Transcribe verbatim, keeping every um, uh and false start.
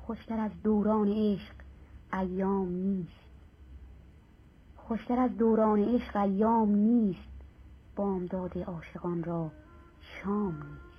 خوشتر از دوران عشق ایام نیست، خوشتر از دوران عشق ایام نیست، بامداد عاشقان را شام نیست.